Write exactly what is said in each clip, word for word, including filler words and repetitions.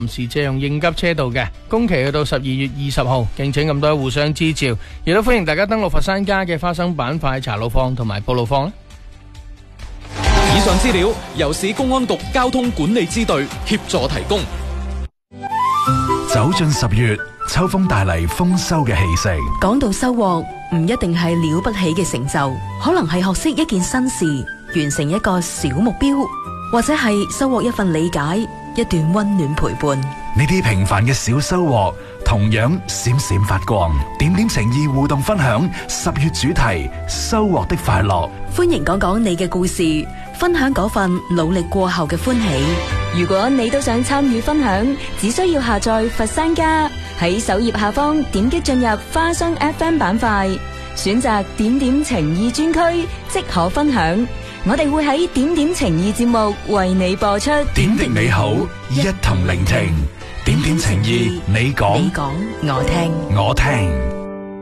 臨時借用應急車道嘅，工期去到十二月二十號，敬請咁多互相支照，亦都歡迎大家登錄佛山家嘅花生板塊查路況同埋報路況。 以上資料由市公安局交通管理支隊協助提供。 走進十月，秋風帶嚟豐收嘅氣息。 講到收穫，唔一定係了不起嘅成就，可能係學識一件新事，完成一個小目標，或者係收穫一份理解，一段溫暖陪伴。 呢啲平凡嘅小收穫，同樣閃閃發光。點點情意互動分享十月主題收穫的快樂。 歡迎講講你嘅故事，分享嗰份努力過後嘅歡喜。 如果你都想參與分享，只需要下載佛山家，喺首頁下方點擊進入花生 F M 板塊，選擇點點情意專區，即可分享。我哋會喺點點情意節目為你播出。 點滴美好，一同聆聽。點點情意，你講， 你講，我聽， 我聽。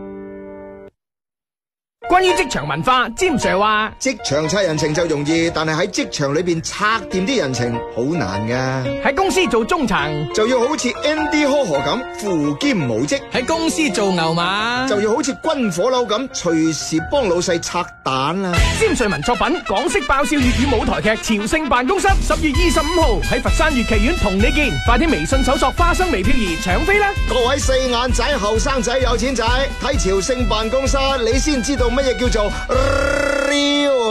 關於職場文化，詹 Sir 話： 職場拆人情就容易，但係喺職場裏邊拆掂啲人情好難噶。 喺公司做中層就要好似 Andy 呵呵咁扶兼無職， 喺公司做牛馬就要好似軍火佬咁隨時幫老細拆彈啦。 詹瑞文作品《港式爆笑粵語舞台劇朝聖辦公室》，十月二十五號喺佛山粵劇院同你見，快啲微信搜索花生微漂兒搶飛啦！ 各位四眼仔、後生仔、有錢仔，睇朝聖辦公室，你先知道乜嘢叫做 real。